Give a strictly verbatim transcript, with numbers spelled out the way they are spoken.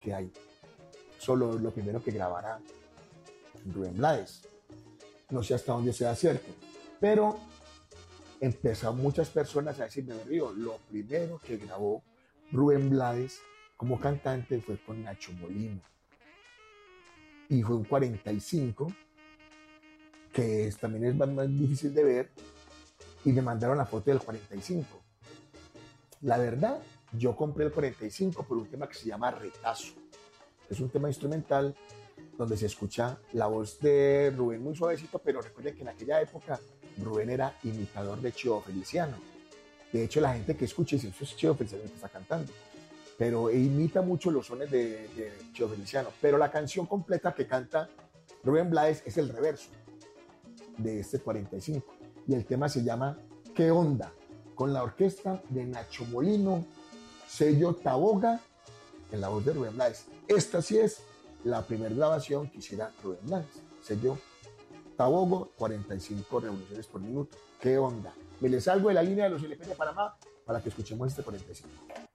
que hay. Solo lo primero que grabara Rubén Blades. No sé hasta dónde sea cierto, pero empezaron muchas personas a decirme, Berrío, lo primero que grabó Rubén Blades como cantante fue con Nacho Molino. Y fue un cuarenta y cinco, que es, también es más, más difícil de ver, y me mandaron la foto del cuarenta y cinco. La verdad, yo compré el cuarenta y cinco por un tema que se llama Retazo. Es un tema instrumental donde se escucha la voz de Rubén muy suavecito, pero recuerden que en aquella época Rubén era imitador de Cheo Feliciano. De hecho, la gente que escucha dice, eso es Cheo Feliciano que está cantando. Pero imita mucho los sones de, de Cheo Feliciano. Pero la canción completa que canta Rubén Blades es el reverso de este cuarenta y cinco. Y el tema se llama ¿Qué onda? Con la orquesta de Nacho Molino, sello Taboga, en la voz de Rubén Blades. Esta sí es la primera grabación que hiciera Rubén Blades. Sello Tabogo, cuarenta y cinco revoluciones por minuto. ¿Qué onda? Me les salgo de la línea de los L P de Panamá para que escuchemos este cuarenta y cinco.